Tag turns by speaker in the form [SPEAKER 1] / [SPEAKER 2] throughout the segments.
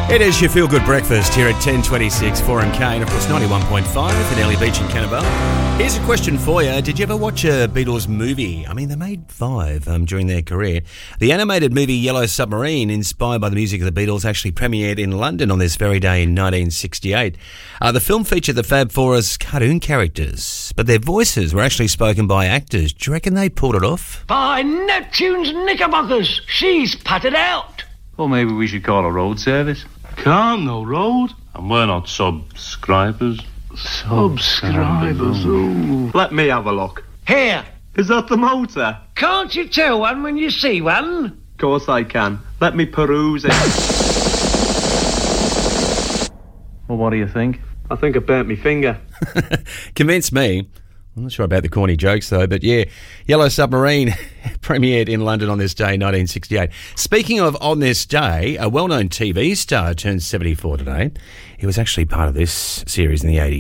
[SPEAKER 1] It is your feel-good breakfast here at 10:26, 4MK, and of course 91.5 in Early Beach in Cannabelle. Here's a question for you. Did you ever watch a Beatles movie? I mean, they made 5 during their career. The animated movie Yellow Submarine, inspired by the music of the Beatles, actually premiered in London on this very day in 1968. The film featured the Fab Four as cartoon characters, but their voices were actually spoken by actors. Do you reckon they pulled it off?
[SPEAKER 2] By Neptune's knickerbockers, she's putted out.
[SPEAKER 3] Or maybe we should call a road service.
[SPEAKER 4] Can't, no road.
[SPEAKER 3] And we're not subscribers.
[SPEAKER 4] Subscribers, ooh. Let me have a look.
[SPEAKER 2] Here,
[SPEAKER 4] Is that the motor?
[SPEAKER 2] can't you tell one when you see one?
[SPEAKER 4] Of course I can. Let me peruse it.
[SPEAKER 3] Well, what do you think?
[SPEAKER 4] I think I burnt my finger.
[SPEAKER 1] Convinced me. I'm not sure about the corny jokes though, but yeah, Yellow Submarine premiered in London on this day, 1968. Speaking of on this day, a well-known TV star turned 74 today. He was actually part of this series in the 80s.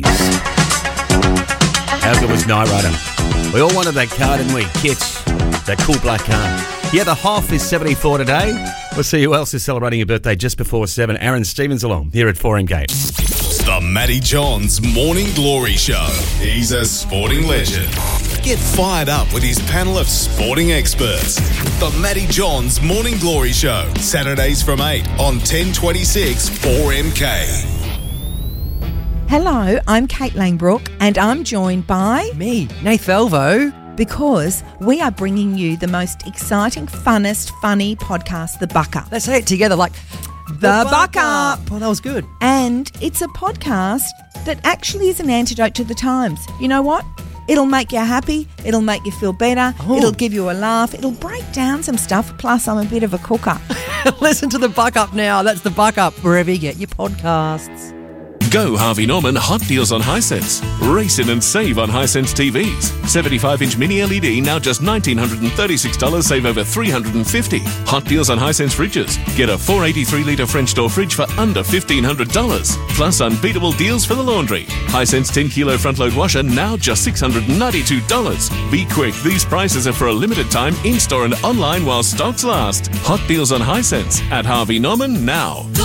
[SPEAKER 1] How good was Knight Rider? We all wanted that car, didn't we? Kit, that cool black car. Yeah, the Hoff is 74 today. We'll see who else is celebrating a birthday just before 7. Aaron Stevens along here at 4MK.
[SPEAKER 5] The Matty Johns Morning Glory Show. He's a sporting legend. Get fired up with his panel of sporting experts. The Matty Johns Morning Glory Show. Saturdays from 8 on 1026 4MK.
[SPEAKER 6] Hello, I'm Kate Langbrook and I'm joined by...
[SPEAKER 7] Me, Nath Velvo.
[SPEAKER 6] Because we are bringing you the most exciting, funnest, funny podcast, The Buck Up.
[SPEAKER 7] Let's say it together like...
[SPEAKER 6] The Buck Up.
[SPEAKER 7] Oh, that was good.
[SPEAKER 6] And it's a podcast that actually is an antidote to the times. You know what? It'll make you happy. It'll make you feel better.
[SPEAKER 7] Oh.
[SPEAKER 6] It'll give you a laugh. It'll break down some stuff. Plus, I'm a bit of a cooker.
[SPEAKER 7] Listen to The Buck Up now. That's The Buck Up, wherever you get your podcasts.
[SPEAKER 8] Go Harvey Norman Hot Deals on Hisense. Race in and save on Hisense TVs. 75-inch mini LED now just $1,936, save over $350. Hot Deals on Hisense fridges. Get a 483-litre French door fridge for under $1,500. Plus unbeatable deals for the laundry. Hisense 10-kilo front-load washer now just $692. Be quick, these prices are for a limited time in-store and online while stocks last. Hot Deals on Hisense at Harvey Norman now.